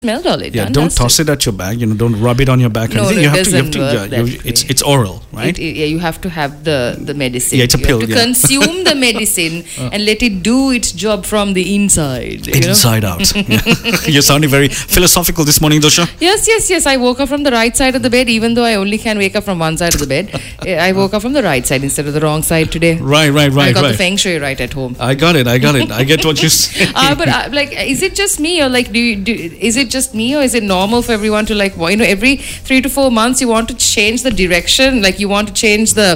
smelled all it. Yeah, don't toss it at your back. Don't rub it on your back. No, you have to. It's oral, right? You have to have the medicine. Yeah, it's a pill. You have to consume the medicine and let it do its job from the inside. Inside out. You're sounding very philosophical this morning, Dosha. Yes. I woke up from the right side of the bed, even though I only can wake up from one side of the bed. I woke up from the right side instead of the wrong side today. Right. I got the feng shui right at home. I got it. I get what you say. But is it just me, or is it just me, or is it normal for everyone to every 3 to 4 months you want to change the direction, you want to change the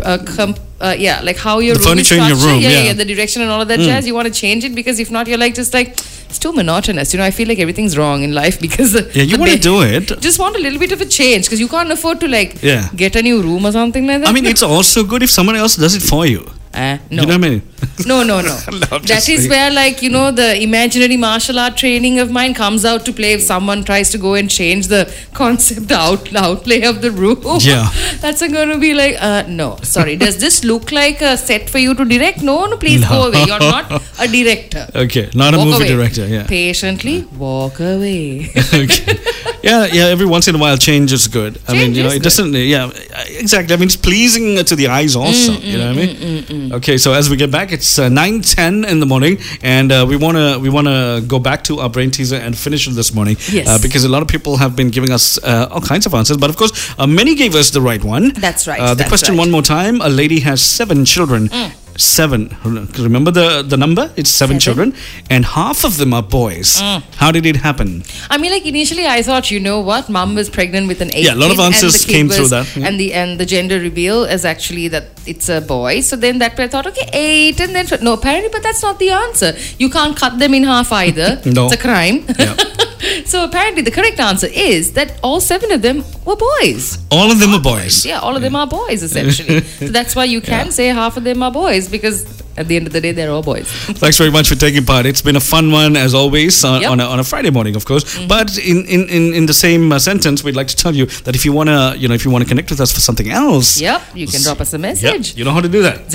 how your the room furniture is in your room, the direction and all of that jazz. You want to change it because if not, you're it's too monotonous. I feel like everything's wrong in life because you want to do it. Just want a little bit of a change because you can't afford to get a new room or something like that. I mean, it's also good if someone else does it for you. No. You know what I mean? No. That is where, the imaginary martial art training of mine comes out to play if someone tries to go and change the concept outlay of the room. Yeah. That's going to be no. Sorry. Does this look like a set for you to direct? No, please go away. You're not a director. Okay, not a movie director. Yeah. Patiently walk away. Okay. Yeah. Every once in a while, change is good. It doesn't. Yeah, exactly. I mean, it's pleasing to the eyes also. You know what I mean? Okay, so as we get back, it's 9:10 in the morning, and we wanna go back to our brain teaser and finish it this morning. Yes. Because a lot of people have been giving us all kinds of answers, but of course, many gave us the right one. That's right. The question one more time: a lady has 7 children. 7. Remember the number? It's 7 children, and half of them are boys. How did it happen? Initially I thought, mom was pregnant with an 8. Yeah, a lot of answers came through that. Yeah. And the gender reveal is actually that it's a boy. So then that way I thought, okay, 8, and then no, apparently, but that's not the answer. You can't cut them in half either. No. It's a crime. Yeah. So apparently the correct answer is that all 7 of them were boys. All of them are boys. Yeah, all of them are boys essentially. So that's why you can say half of them are boys, because at the end of the day, they're all boys. Thanks very much for taking part. It's been a fun one as always on a Friday morning, of course. Mm-hmm. But in the same sentence, we'd like to tell you that if you wanna connect with us for something else, you can drop us a message. You know how to do that.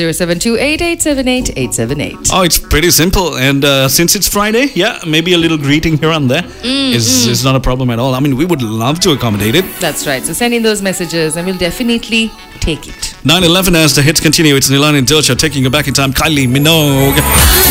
07288788878. Oh, it's pretty simple. And since it's Friday, maybe a little greeting here and there is not a problem at all. I mean, we would love to accommodate it. That's right. So send in those messages, and we'll definitely take it. 9:11 as the hits continue. It's Nilan and Dilsha taking you back in time. Kylie Minogue.